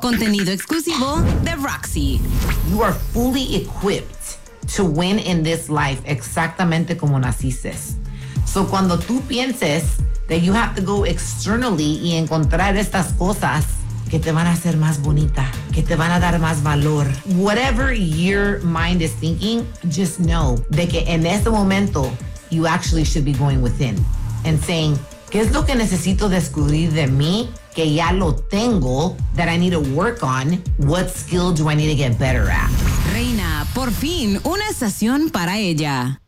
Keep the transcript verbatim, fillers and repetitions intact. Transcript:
Contenido exclusivo de Roxy. You are fully equipped to win in this life exactamente como naciste. So cuando tú pienses that you have to go externally y encontrar estas cosas que te van a hacer más bonita, que te van a dar más valor. Whatever your mind is thinking, just know de que en este momento you actually should be going within and saying, ¿qué es lo que necesito descubrir de mí que ya lo tengo that I need to work on? What skill do I need to get better at? Reina, por fin, una estación para ella.